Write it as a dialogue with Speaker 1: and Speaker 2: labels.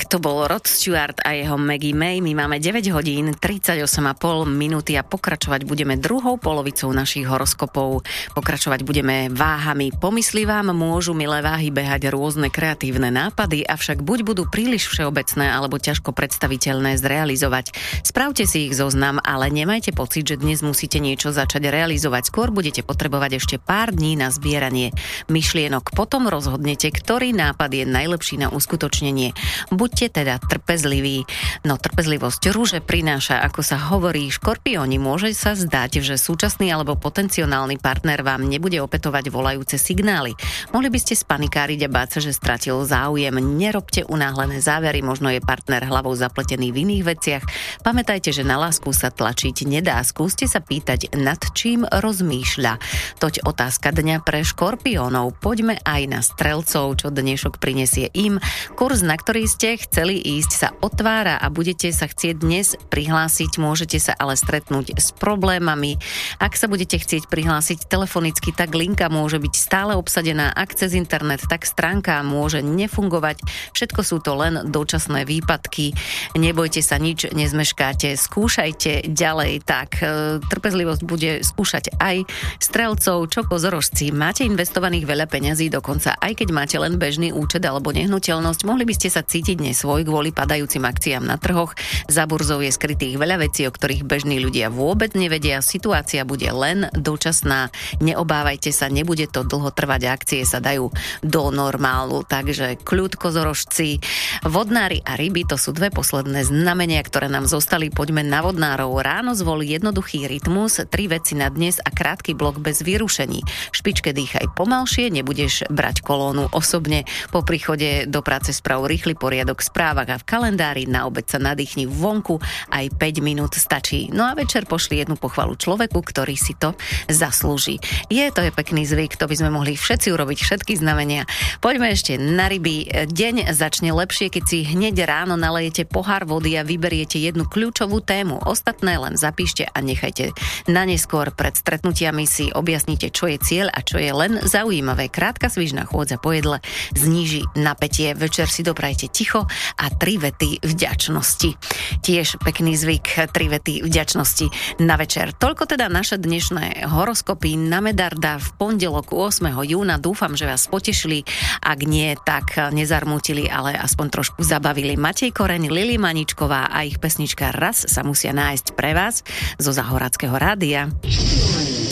Speaker 1: To bol Rod Stewart a jeho Maggie May. My máme 9 hodín, 38,5 minúty a pokračovať budeme druhou polovicou našich horoskopov. Pokračovať budeme váhami. Pomysli vám môžu, milé váhy, behať rôzne kreatívne nápady, avšak buď budú príliš všeobecné alebo ťažko predstaviteľné zrealizovať. Spravte si ich zoznam, ale nemajte pocit, že dnes musíte niečo začať realizovať. Skôr budete potrebovať ešte pár dní na zbieranie myšlienok. Potom rozhodnete, ktorý nápad je najlepší na uskutočnenie. Buďte teda trpezliví. No trpezlivosť rúže prináša, ako sa hovorí, škorpióni. Môže sa zdať, že súčasný alebo potenciálny partner vám nebude opätovať volajúce signály. Mohli by ste spanikáriť a báť sa, že stratil záujem. Nerobte unáhlené závery, možno je partner hlavou zapletený v iných veciach. Pamätajte, že na lásku sa tlačiť nedá. Skúste sa pýtať, nad čím rozmýšľa. Toť otázka dňa pre škorpiónov. Poďme aj na strelcov, čo dnešok prinesie im. Kurz, na ktorý ste chceli ísť, sa otvára a budete sa chcieť dnes prihlásiť, môžete sa ale stretnúť s problémami. Ak sa budete chcieť prihlásiť telefonicky, tak linka môže byť stále obsadená, ak cez internet, tak stránka môže nefungovať. Všetko sú to len dočasné výpadky. Nebojte sa, nič nezmeškáte, skúšajte ďalej. Tak trpezlivosť bude skúšať aj strelcov, čo kozorožci. Máte investovaných veľa peňazí, dokonca aj keď máte len bežný účet alebo nehnuteľnosť, mohli by ste sa cítiť nesvoj kvôli padajúcim akciám na trhoch. Za burzou je skrytých veľa vecí, o ktorých bežní ľudia vôbec nevedia. Situácia bude len dočasná. Neobávajte sa, nebude to dlho trvať, akcie sa dajú do normálu. Takže kľud, kozorožci. Vodnári a ryby, to sú dve posledné znamenia, ktoré nám zostali. Poďme na vodnárov. Ráno zvolí jednoduchý rytmus, 3 veci na dnes a krátky blok bez vyrušení. V špičke dýchaj pomalšie, nebudeš brať kolónu osobne. Po príchode do práce sprav rýchly poriadok v správach a v kalendári. Na obed sa nadýchni vonku, aj 5 minút stačí. No a večer pošli jednu pochvalu človeku, ktorý si to zaslúži. To je pekný zvyk, to by sme mohli všetci urobiť, všetky znamenia. Poďme ešte na ryby. Deň začne lepšie, keď si hneď ráno nalejete pohár vody a vyberiete jednu kľúčovú tému. Ostatné len zapíšte a nechajte na neskôr. Pred stretnutiami si objasnite, čo je cieľ a čo je len zaujímavé. Krátka svižná chôdza po jedle zníži napätie. Večer si doprajte ticho a 3 vety vďačnosti. Tiež pekný zvyk, 3 vety vďačnosti na večer. Toľko teda naše dnešné horoskopy na Medarda v pondelok 8. júna. Dúfam, že vás potešili. Ak nie, tak nezarmútili, ale aspoň trošku zabavili. Matej Koreň, Lili Maničková a ich pesnička Raz sa musia nájsť pre vás zo Záhorackého rádia.